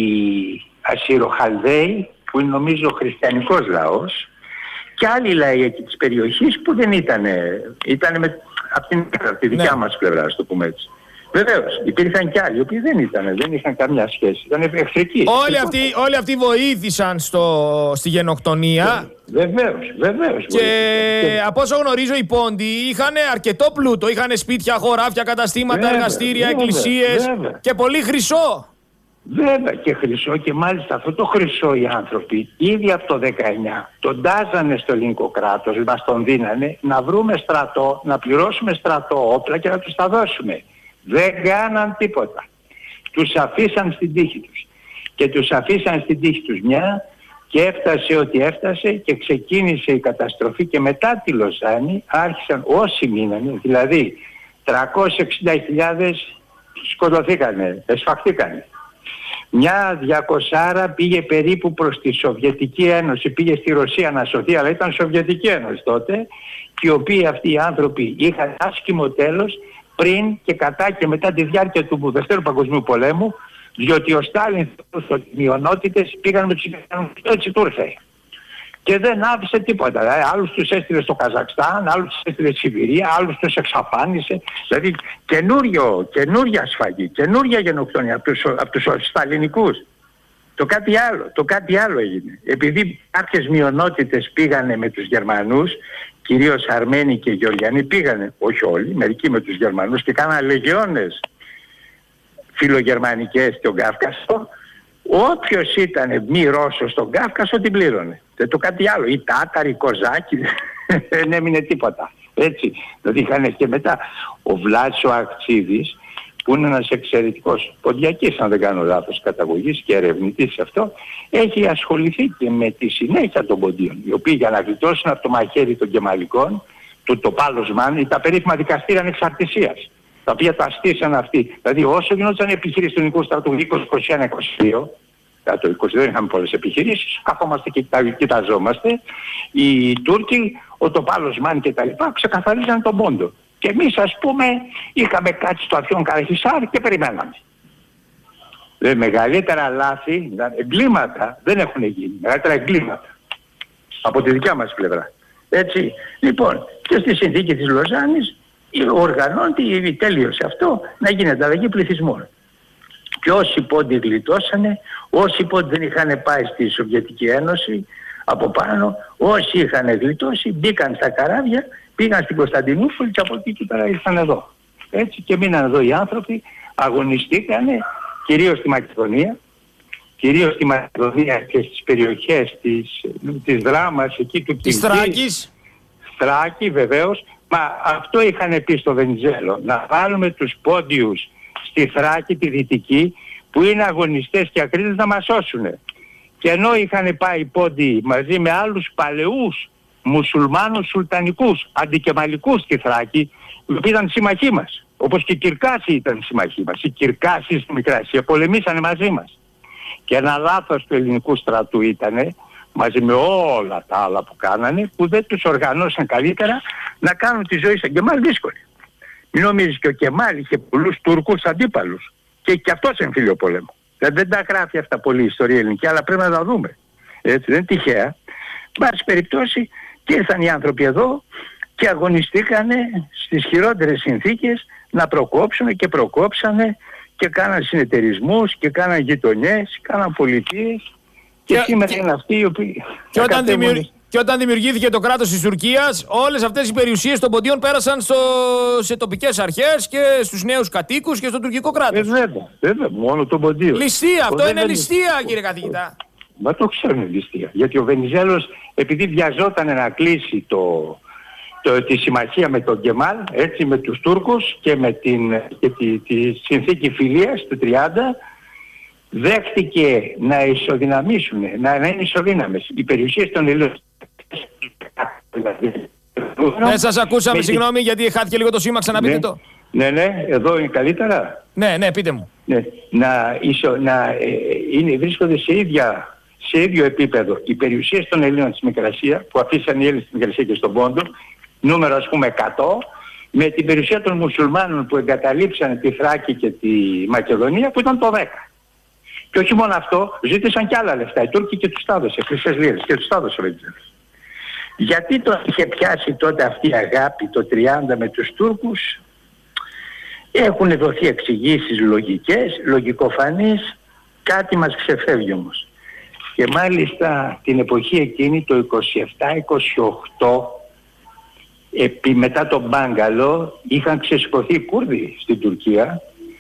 Ασσυροχαλδαίοι, που είναι νομίζω χριστιανικός λαός, και άλλοι λαοί εκεί της περιοχής που δεν ήταν, ήταν με, από την, από τη δικιά ναι. μας πλευρά, ας το πούμε έτσι. Βεβαίως, υπήρχαν και άλλοι, οι οποίοι δεν ήταν, δεν είχαν καμιά σχέση, ήταν εχθρικοί. Όλοι αυτοί, όλοι αυτοί βοήθησαν στο, στη γενοκτονία. Βεβαίως, βεβαίως. Και βοήθησαν. Από όσο γνωρίζω, οι Πόντιοι είχαν αρκετό πλούτο, είχαν σπίτια, χωράφια, καταστήματα, βέβαια, εργαστήρια, βέβαια, εκκλησίες βέβαια. Και πολύ χρυσό. Βέβαια και χρυσό, και μάλιστα αυτό το χρυσό οι άνθρωποι ήδη από το δεκαεννιά τον τάζανε στο ελληνικό κράτος, μας τον δίνανε να βρούμε στρατό, να πληρώσουμε στρατό, όπλα και να τους τα δώσουμε. Δεν κάναν τίποτα. Τους αφήσαν στην τύχη τους. Και τους αφήσαν στην τύχη τους μια, και έφτασε ό,τι έφτασε και ξεκίνησε η καταστροφή, και μετά τη Λοζάνη άρχισαν όσοι μείνανε, δηλαδή τριακόσιες εξήντα χιλιάδες σκοτωθήκανε, εσφαχθήκανε. Μια διακοσάρα πήγε περίπου προς τη Σοβιετική Ένωση, πήγε στη Ρωσία να σωθεί, αλλά ήταν Σοβιετική Ένωση τότε, και οι οποίοι αυτοί οι άνθρωποι είχαν άσχημο τέλος πριν και κατά και μετά τη διάρκεια του Δευτέρου Παγκοσμίου Πολέμου, διότι ο Στάλιν θεωρούσε ότι οι μειονότητες πήγαν με τους Ιταλούς, έτσι του ήρθε. Και δεν άφησε τίποτα. Δηλαδή, άλλους τους έστειλε στο Καζακστάν, άλλους τους έστειλε στη Σιβηρία, άλλους τους εξαφάνισε. Δηλαδή καινούριο, καινούρια σφαγή, καινούρια γενοκτονία από τους, από τους σταλινικούς. Το κάτι άλλο, το κάτι άλλο έγινε. Επειδή κάποιες μειονότητες πήγανε με τους Γερμανούς, κυρίως Αρμένοι και Γεωργιανοί πήγανε, όχι όλοι, μερικοί με τους Γερμανούς, και κάνανε λεγιώνες φιλογερμανικές στον Κάφκασο. Όποιος ήταν μη Ρώσος στον Κάφκασο την πλήρωνε. Δεν το κάτι άλλο. Οι Τάταροι, οι Κοζάκοι, δεν έμεινε τίποτα. Έτσι. Δηλαδή είχαν και μετά ο Βλάτσο Ακτσίδης, που είναι ένας εξαιρετικός ποντιακής, αν δεν κάνω λάθος, καταγωγής και ερευνητής σε αυτό, έχει ασχοληθεί και με τη συνέχεια των ποντίων, οι οποίοι για να γλιτώσουν από το μαχαίρι των Κεμαλικών, του Τοπάλος-Μαν, ή τα περίφημα δικαστήρια ανεξαρτησίας, τα οποία τα στήσαν αυτοί. Δηλαδή όσο γινόταν η επιχείρηση του ελληνικού στρατού είκοσι είκοσι ένα είκοσι δύο, το είκοσι δύο είχαμε πολλές επιχειρήσεις, καθόμαστε και κοιταζόμαστε, οι Τούρκοι, ο Τοπάλος-Μαν και τα λοιπά, ξεκαθαρίζαν τον πόντο. Και εμείς, ας πούμε, είχαμε κάτσει στο Αφιόν Καραχισάρ και περιμέναμε. Ε, μεγαλύτερα λάθη, εγκλήματα δεν έχουν γίνει. Μεγαλύτερα εγκλήματα. Από τη δικιά μας πλευρά. Έτσι. Λοιπόν, και στη συνθήκη της Λοζάνης οργανώνεται, τέλειωσε αυτό, να γίνει ανταλλαγή πληθυσμών. Και όσοι πόντοι γλιτώσανε, όσοι πόντοι δεν είχαν πάει στη Σοβιετική Ένωση από πάνω, όσοι είχαν γλιτώσει, μπήκαν στα καράβια, πήγαν στην Κωνσταντινούπολη και από εκεί και πέρα ήρθαν εδώ. Έτσι, και μείναν εδώ οι άνθρωποι, αγωνιστήκανε κυρίως στη Μακεδονία, κυρίως στη Μακεδονία και στις περιοχές της, της Δράμας, εκεί του της Θράκης. Θράκη βεβαίως, μα αυτό είχαν πει στο Βενιζέλο, να βάλουμε τους πόντιους στη Θράκη τη Δυτική, που είναι αγωνιστές και ακρίτες, να μας σώσουν. Και ενώ είχαν πάει οι πόντιοι μαζί με άλλους παλαιούς μουσουλμάνους σουλτανικούς, αντικεμαλικούς στη Θράκη, οι οποίοι ήταν συμμαχοί μας, όπως και οι Κυρκάσοι ήταν συμμαχοί μας. Οι Κυρκάσοι στη Μικρασία πολεμήσανε μαζί μας. Και ένα λάθος του ελληνικού στρατού ήτανε, μαζί με όλα τα άλλα που κάνανε, που δεν τους οργανώσαν καλύτερα να κάνουν τη ζωή σαν Κεμάλ δύσκολη. Μην νομίζεις, και ο Κεμάλ είχε πολλούς Τούρκους αντίπαλους. Και και αυτός εμφύλιο πόλεμο. Δεν, δεν τα γράφει αυτά πολύ η ιστορία ελληνική, αλλά πρέπει να τα δούμε. Έτσι, δεν είναι τυχαία. Μπας περιπτώσει, και ήρθαν οι άνθρωποι εδώ και αγωνιστήκανε στις χειρότερες συνθήκες να προκόψουν και προκόψανε και κάναν συνεταιρισμούς και κάναν γειτονιές, κάναν πολιτείες. Και, και σήμερα και, είναι αυτοί οι οποίοι... Και όταν, δημιουργ... και όταν δημιουργήθηκε το κράτος της Τουρκίας, όλες αυτές οι περιουσίες των ποντίων πέρασαν στο... σε τοπικές αρχές και στους νέους κατοίκους και στο τουρκικό κράτος. Ε, βέβαια, βέβαια, μόνο τον ποντίο. Ληστεία, αυτό είναι ληστεία, κύριε καθηγητά. Μα το ξέρουν ληστεία. Γιατί ο Βενιζέλος, επειδή βιαζόταν να κλείσει το, το, τη συμμαχία με τον Κεμάλ, έτσι, με τους Τούρκους και με την, και τη, τη συνθήκη φιλίας του τριάντα, δέχτηκε να ισοδυναμήσουν, να, να είναι ισοδύναμες οι περιουσίες των Ελλήνων. Ναι, σας ακούσαμε, με... συγγνώμη, γιατί χάθηκε λίγο το σήμα, ξαναπείτε ναι, το. Ναι, ναι, εδώ είναι καλύτερα. Ναι, ναι, πείτε μου. Ναι, να, ισο, να ε, είναι, βρίσκονται σε, ίδια, σε ίδιο επίπεδο οι περιουσίες των Ελλήνων της Μικρασία, που αφήσαν οι Έλληνες στη Μικρασία και στον Πόντο, νούμερο ας πούμε εκατό, με την περιουσία των μουσουλμάνων που εγκαταλείψαν τη Θράκη και τη Μακεδονία, που ήταν το δέκα. Και όχι μόνο αυτό, ζήτησαν κι άλλα λεφτά. Οι Τούρκοι και τους τα έδωσε, χρυσές λίρες, και τους τα έδωσε ο Βενιζέλος. Γιατί τον είχε πιάσει τότε αυτή η αγάπη το τριάντα με τους Τούρκους? Έχουν δοθεί εξηγήσεις λογικές, λογικοφανείς, κάτι μας ξεφεύγει όμως. Και μάλιστα την εποχή εκείνη, το είκοσι επτά είκοσι οκτώ, επί, μετά τον Μπάγκαλο, είχαν ξεσηκωθεί οι Κούρδοι στην Τουρκία,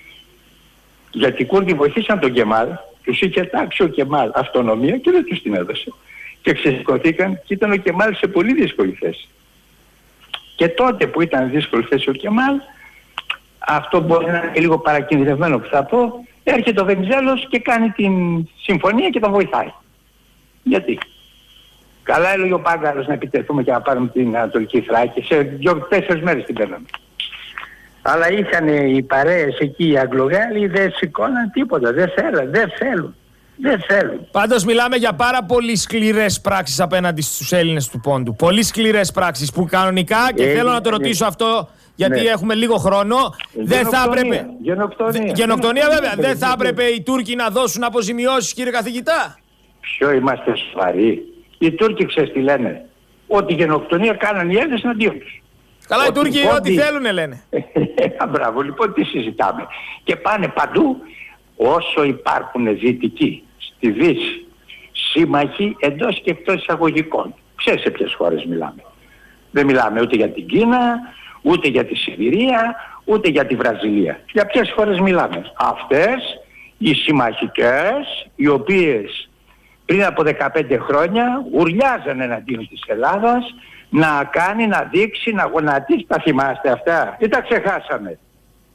γιατί οι Κούρδοι βοηθήσαν τον Κεμάλ, τους είχε τάξει ο Κεμάλ αυτονομία και δεν τους την έδωσε. Και ξεσηκωθήκαν και ήταν ο Κεμάλ σε πολύ δύσκολη θέση. Και τότε που ήταν δύσκολη θέση ο Κεμάλ, αυτό μπορεί να είναι λίγο παρακινδυνευμένο που θα πω, έρχεται ο Βενιζέλος και κάνει την συμφωνία και τον βοηθάει. Γιατί? Καλά έλεγε ο Πάγκαλος να επιτεθούμε και να πάρουμε την Ανατολική Θράκη. Σε δύο-τέσσερις μέρες την παίρναμε. Αλλά είχαν οι παρέες εκεί οι Αγγλογάλοι, δεν σηκώναν τίποτα, δεν θέλουν, δεν θέλουν. Δεν θέλουν. Πάντως μιλάμε για πάρα πολύ σκληρές πράξεις απέναντι στους Έλληνες του Πόντου. Πολύ σκληρές πράξεις που κανονικά, και ε, θέλω να το ρωτήσω ναι. αυτό, γιατί ναι. έχουμε λίγο χρόνο, δεν θα έπρεπε... Γενοκτονία. Γενοκτονία βέβαια. Δεν θα έπρεπε οι Τούρκοι να δώσουν αποζημιώσεις, κύριε καθηγητά? Ποιο είμαστε σοβαροί? Οι Τούρκοι ξέρεις τι λένε? Ότι γενοκτονία κάναν οι Έλληνες εναντίον τους. Καλά, οι Τούρκοι ό,τι θέλουνε λένε. Μπράβο, λοιπόν τι συζητάμε? Και πάνε παντού, όσο υπάρχουν δυτικοί στη Δύση, σύμμαχοι εντός και εκτός εισαγωγικών. Ξέρεις σε ποιες χώρες μιλάμε? Δεν μιλάμε ούτε για την Κίνα, ούτε για τη Σιβηρία, ούτε για τη Βραζιλία. Για ποιες χώρες μιλάμε? Αυτές οι συμμαχικές, οι οποίες πριν από δεκαπέντε χρόνια ουρλιάζανε εναντίον της Ελλάδας, να κάνει, να δείξει, να γονατίσει. Τα θυμάστε αυτά ή τα ξεχάσαμε?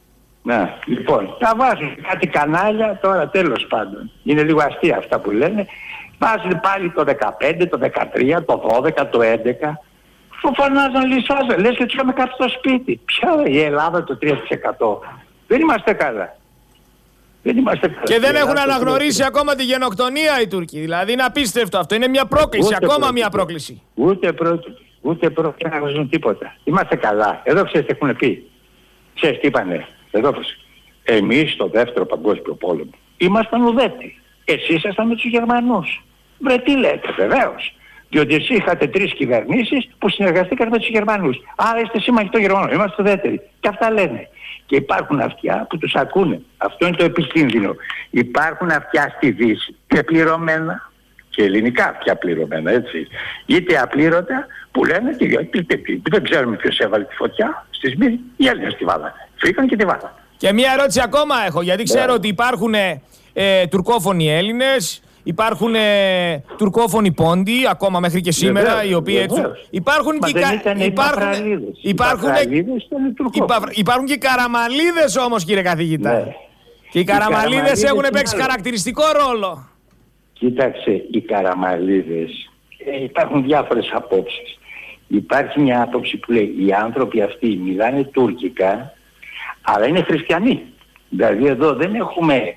Να, λοιπόν, τα βάζουν κάτι κανάλια, τώρα τέλος πάντων. Είναι λίγο αστεία αυτά που λένε. Βάζουν πάλι το δεκαπέντε, το δεκατρία, το δώδεκα, το έντεκα. Φωνάζαν, λυσάζαν, λες και τους είχαμε κάτι στο σπίτι. Ποια η Ελλάδα το τρία τοις εκατό. Δεν είμαστε καλά. Δεν είμαστε καλά. Και δεν έχουν αναγνωρίσει ακόμα τη γενοκτονία οι Τούρκοι. Δηλαδή είναι απίστευτο αυτό. Είναι μια πρόκληση, Ούτε ακόμα πρόκειται. μια πρόκληση. Ούτε πρόκειται, ούτε πρόκειται να γνωρίζουν τίποτα. Είμαστε καλά. Εδώ ξέρεις τι έχουν πει. Ξέρεις τι είπανε. Εδώ πώς. Εμείς στο δεύτερο παγκόσμιο πόλεμο ήμασταν ουδέτεροι. Εσείς ήσασταν με τους Γερμανούς. Βρε τι λέτε, βεβαίως. Διότι εσείς είχατε τρεις κυβερνήσεις που συνεργαστήκατε με τους Γερμανούς. Άρα είστε σύμμαχοι των Γερμανών. Είμαστε ουδέτεροι. Και αυτά λένε. Και υπάρχουν αυτιά που τους ακούνε. Αυτό είναι το επικίνδυνο. Υπάρχουν αυτιά στη Δύση και πληρωμένα. Και ελληνικά αυτιά πληρωμένα, έτσι. Είτε απλήρωτα που λένε και δεν ξέρουμε ποιος έβαλε τη φωτιά στη Σμύρνη. Οι Έλληνες τη βάλανε. Φύγαν και τη βάλανε. Και μια ερώτηση ακόμα έχω, γιατί ξέρω yeah. ότι υπάρχουν ε, τουρκόφωνοι Έλληνες, υπάρχουν ε, τουρκόφωνοι Πόντοι, ακόμα μέχρι και σήμερα, βεβαίως, οι οποίοι έτσι. Υπάρχουν και, κα... υπάρχουν... Υπάρχουν... Υπα... υπάρχουν και Καραμαλίδες όμως, κύριε καθηγητά. Ναι. Και οι, οι Καραμαλίδες έχουν παίξει άλλο χαρακτηριστικό ρόλο. Κοίταξε, οι Καραμαλίδες, ε, υπάρχουν διάφορες απόψεις. Υπάρχει μια άποψη που λέει οι άνθρωποι αυτοί μιλάνε τουρκικά, αλλά είναι χριστιανοί. Δηλαδή εδώ δεν έχουμε,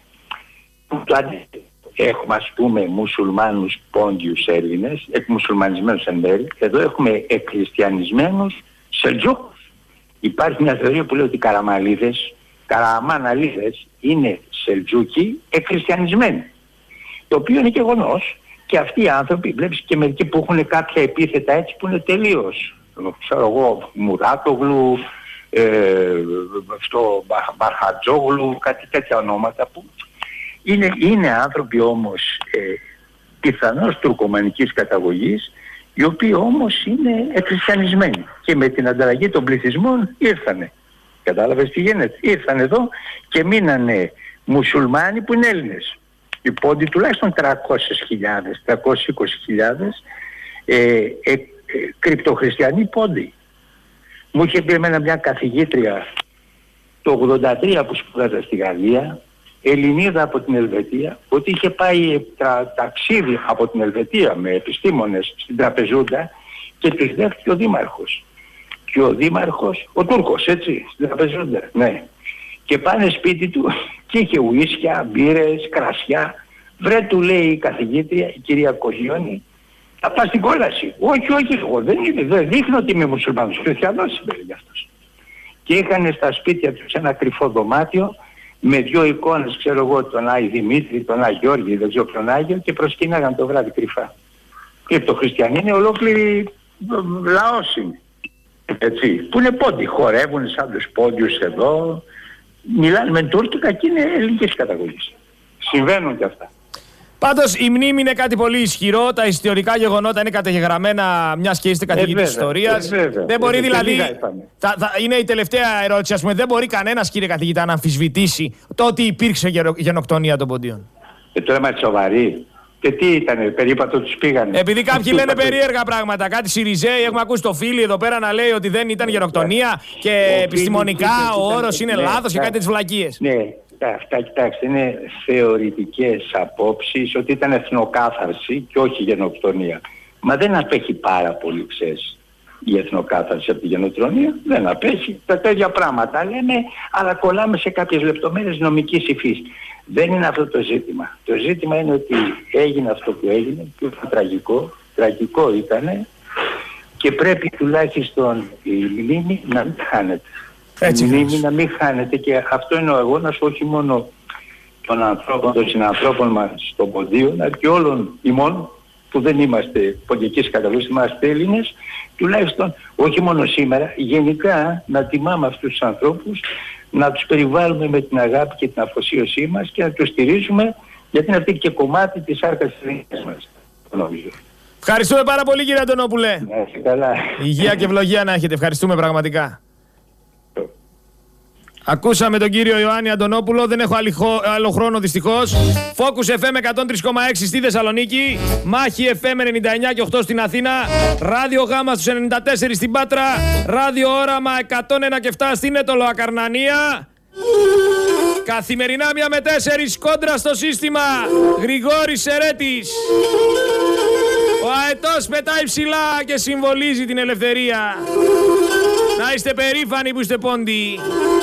έχουμε ας πούμε μουσουλμάνους Πόντιους Έλληνες, εκμουσουλμανισμένους εν μέρει. Εδώ έχουμε εκχριστιανισμένους Σελτζούκους. Υπάρχει μια θεωρία που λέει ότι οι Καραμαλίδες, Καραμαναλίδες είναι Σελτζούκοι εκχριστιανισμένοι. Το οποίο είναι γεγονός. Και αυτοί οι άνθρωποι, βλέπεις και μερικοί που έχουν κάποια επίθετα έτσι που είναι τελείως, ξέρω εγώ, Μουράτογλου, ε, αυτό, Μπαρχατζόγλου, κάτι τέτοια ονόματα που είναι, είναι άνθρωποι όμως ε, πιθανώς τουρκομανικής καταγωγής, οι οποίοι όμως είναι εκχριστιανισμένοι και με την ανταλλαγή των πληθυσμών ήρθανε. Κατάλαβες τι γίνεται? Ήρθαν εδώ και μείνανε μουσουλμάνοι που είναι Έλληνες. Οι Πόντοι τουλάχιστον τριακόσιες χιλιάδες, τριακόσιες είκοσι χιλιάδες ε, ε, ε, κρυπτοχριστιανοί Πόντοι. Μου είχε πει εμένα μια καθηγήτρια το ογδόντα τρία που σπούδαζα στη Γαλλία, Ελληνίδα από την Ελβετία, ότι είχε πάει τα, ταξίδι από την Ελβετία με επιστήμονες στην Τραπεζούντα και τους δέχτηκε ο Δήμαρχος. Και ο Δήμαρχος, ο Τούρκος, έτσι, στην Τραπεζούντα, ναι. Και πάνε σπίτι του και είχε ουίσκια, μπύρες, κρασιά. Βρε, του λέει η καθηγήτρια, η κυρία Κοζιόνη, θα πας στην κόλαση. Όχι, όχι, εγώ δεν, είναι, δεν δείχνω ότι είμαι μουσουλμάνος, χριστιανός είπε γι' αυτός. Και είχαν στα σπίτια τους ένα κρυφό δωμάτιο με δύο εικόνες, ξέρω εγώ, τον Άι Δημήτρη, τον Άι Γιώργη, δεν ξέρω ποιον Άγιο, και προσκύναγαν το βράδυ κρυφά. Και το χριστιανοί είναι ολόκληρη λαός είναι. Έτσι, που είναι Πόντοι, χορεύουν σαν τους Πόντιους εδώ, μιλάνε με τουρκικά και είναι ελληνικής καταγωγής. Συμβαίνουν και αυτά. Πάντως η μνήμη είναι κάτι πολύ ισχυρό, τα ιστορικά γεγονότα είναι καταγεγραμμένα, μιας και είστε καθηγητής ε, ιστορίας. Ε, δεν μπορεί ε, δηλαδή, θα, θα, είναι η τελευταία ερώτηση, ας πούμε, δεν μπορεί κανένας, κύριε καθηγητά, να αμφισβητήσει το ότι υπήρξε γενοκτονία των Ποντίων. Ε, τώρα είμαστε σοβαροί. Και τι ήτανε, περίπατο τους πήγανε. Επειδή κάποιοι λένε περίεργα πράγματα, κάτι Σιριζέοι, έχουμε ακούσει το Φίλι εδώ πέρα να λέει ότι δεν ήταν γενοκτονία και ο επιστημονικά ο όρος είναι ναι, λάθος και κάτι τις βλακίες. Ναι, αυτά κοιτάξτε, είναι θεωρητικές απόψεις ότι ήταν εθνοκάθαρση και όχι γενοκτονία. Μα δεν απέχει πάρα πολύ, ξέρεις, η εθνοκάθαρση από τη γενοκτονία. Δεν απέχει. Τα τέτοια πράγματα λέμε, αλλά κολλάμε σε κάποιες λεπτομέρειες νομικής υφής. Δεν είναι αυτό το ζήτημα. Το ζήτημα είναι ότι έγινε αυτό που έγινε και ήταν τραγικό. Τραγικό ήτανε και πρέπει τουλάχιστον η μνήμη να μην χάνεται. Έτσι, η μνήμη να μην χάνεται και αυτό είναι ο αγώνας όχι μόνο των ανθρώπων, των συνανθρώπων μας των Ποντίων, αλλά και όλων ημών που δεν είμαστε ποντιακής καταγωγής, είμαστε Έλληνες, τουλάχιστον όχι μόνο σήμερα, γενικά να τιμάμε αυτούς τους ανθρώπους, να τους περιβάλλουμε με την αγάπη και την αφοσίωσή μας και να τους στηρίζουμε, γιατί είναι αυτή και κομμάτι της άρκας της δίκης μας, νομίζω. Ευχαριστούμε πάρα πολύ, κύριε Αντωνόπουλε. Να είστε καλά. Υγεία και ευλογία να έχετε. Ευχαριστούμε πραγματικά. Ακούσαμε τον κύριο Ιωάννη Αντωνόπουλο, δεν έχω άλλο χρόνο δυστυχώς. Focus εφ εμ εκατόν τρία κόμμα έξι στη Θεσσαλονίκη, Μάχη εφ εμ ενενήντα εννιά και οκτώ στην Αθήνα, Ράδιο Γάμα στους ενενήντα τέσσερα στην Πάτρα, Ράδιο Όραμα εκατόν ένα και επτά στην Ετωλοακαρνανία. Καθημερινά μία με τέσσερις κόντρα στο σύστημα. Γρηγόρης Σερέτης. Ο αετός πετάει ψηλά και συμβολίζει την ελευθερία. Να είστε περήφανοι που είστε πόντιοι.